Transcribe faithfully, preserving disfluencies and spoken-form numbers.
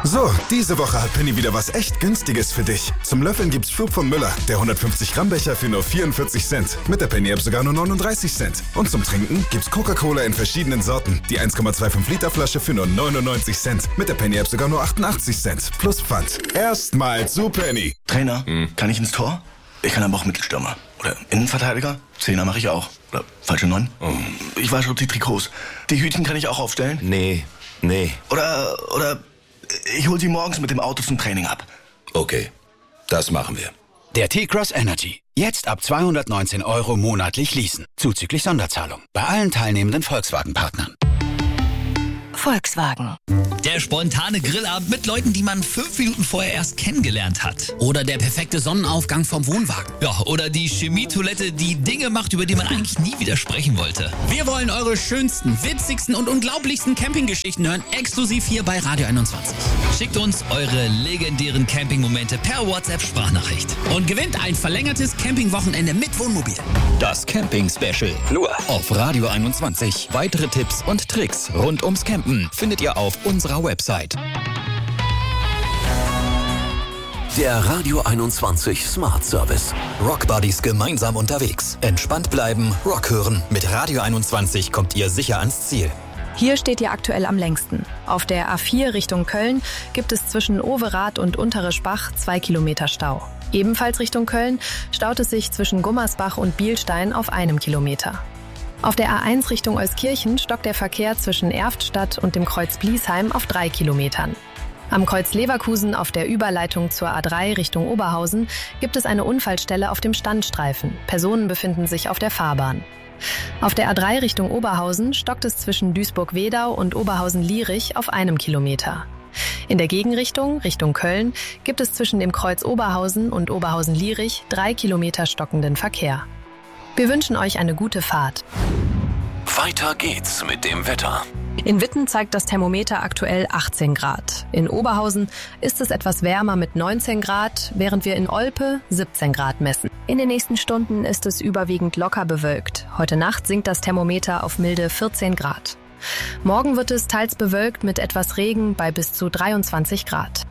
So, diese Woche hat Penny wieder was echt Günstiges für dich. Zum Löffeln gibt's Schub von Müller, der hundertfünfzig Gramm Becher für nur vierundvierzig Cent. Mit der Penny-App sogar nur neununddreißig Cent. Und zum Trinken gibt's Coca-Cola in verschiedenen Sorten. Die eins Komma fünfundzwanzig Liter Flasche für nur neunundneunzig Cent. Mit der Penny-App sogar nur achtundachtzig Cent. Plus Pfand. Erstmal zu Penny. Trainer, hm. kann ich ins Tor? Ich kann aber auch Mittelstürmer. Oder Innenverteidiger? Zehner mache ich auch. Oder falsche Neun? Oh. Ich wasche die Trikots. Die Hütchen kann ich auch aufstellen? Nee, nee. Oder, oder... Ich hol sie morgens mit dem Auto zum Training ab. Okay, das machen wir. Der T-Cross Energy. Jetzt ab zweihundertneunzehn Euro monatlich leasen. Zuzüglich Sonderzahlung. Bei allen teilnehmenden Volkswagen-Partnern. Volkswagen. Der spontane Grillabend mit Leuten, die man fünf Minuten vorher erst kennengelernt hat. Oder der perfekte Sonnenaufgang vom Wohnwagen. Ja, oder die Chemietoilette, die Dinge macht, über die man eigentlich nie widersprechen wollte. Wir wollen eure schönsten, witzigsten und unglaublichsten Campinggeschichten hören, exklusiv hier bei Radio einundzwanzig. Schickt uns eure legendären Campingmomente per WhatsApp-Sprachnachricht. Und gewinnt ein verlängertes Campingwochenende mit Wohnmobil. Das Camping-Special. Nur auf Radio einundzwanzig. Weitere Tipps und Tricks rund ums Campen findet ihr auf unserer Website. Der Radio einundzwanzig Smart Service. Rock Buddies gemeinsam unterwegs. Entspannt bleiben, Rock hören. Mit Radio einundzwanzig kommt ihr sicher ans Ziel. Hier steht ihr aktuell am längsten. Auf der A vier Richtung Köln gibt es zwischen Overath und Untereschbach zwei Kilometer Stau. Ebenfalls Richtung Köln staut es sich zwischen Gummersbach und Bielstein auf einem Kilometer. Auf der A eins Richtung Euskirchen stockt der Verkehr zwischen Erftstadt und dem Kreuz Bliesheim auf drei Kilometern. Am Kreuz Leverkusen auf der Überleitung zur A drei Richtung Oberhausen gibt es eine Unfallstelle auf dem Standstreifen. Personen befinden sich auf der Fahrbahn. Auf der A drei Richtung Oberhausen stockt es zwischen Duisburg-Wedau und Oberhausen-Lierich auf einem Kilometer. In der Gegenrichtung, Richtung Köln, gibt es zwischen dem Kreuz Oberhausen und Oberhausen-Lierich drei Kilometer stockenden Verkehr. Wir wünschen euch eine gute Fahrt. Weiter geht's mit dem Wetter. In Witten zeigt das Thermometer aktuell achtzehn Grad. In Oberhausen ist es etwas wärmer mit neunzehn Grad, während wir in Olpe siebzehn Grad messen. In den nächsten Stunden ist es überwiegend locker bewölkt. Heute Nacht sinkt das Thermometer auf milde vierzehn Grad. Morgen wird es teils bewölkt mit etwas Regen bei bis zu dreiundzwanzig Grad.